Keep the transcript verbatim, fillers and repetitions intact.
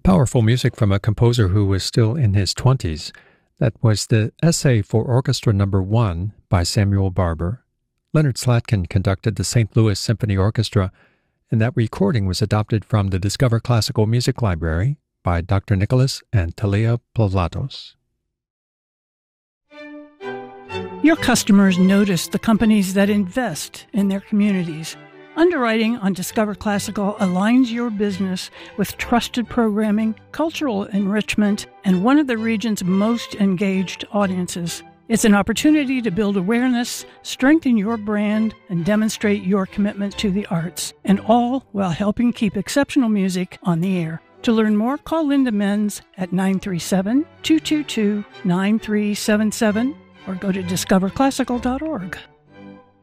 Powerful music from a composer who was still in his twenties. That was the Essay for Orchestra Number One by Samuel Barber. Leonard Slatkin conducted the Saint Louis Symphony Orchestra, and that recording was adopted from the Discover Classical Music Library by Doctor Nicholas and Talia Plavlatos. Your customers notice the companies that invest in their communities. Underwriting on Discover Classical aligns your business with trusted programming, cultural enrichment, and one of the region's most engaged audiences. It's an opportunity to build awareness, strengthen your brand, and demonstrate your commitment to the arts, and all while helping keep exceptional music on the air. To learn more, call Linda Menz at nine three seven, two two two, nine three seven seven or go to discover classical dot org.